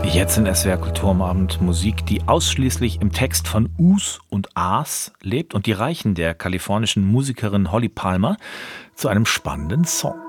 Jetzt in SWR Kultur am Abend Musik, die ausschließlich im Text von Us und As lebt und die reichen der kalifornischen Musikerin Holly Palmer zu einem spannenden Song.